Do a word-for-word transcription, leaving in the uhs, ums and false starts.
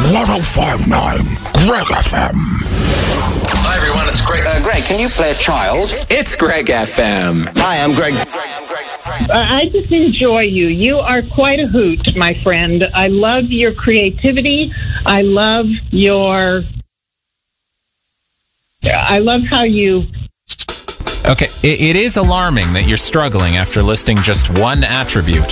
one oh five point nine Greg F M. Hi, everyone. It's Greg. Uh, Greg, can you play a child? It's Greg F M. Hi, I'm Greg. Uh, I just enjoy you. You are quite a hoot, my friend. I love your creativity. I love your... I love how you... Okay, it, it is alarming that you're struggling after listing just one attribute.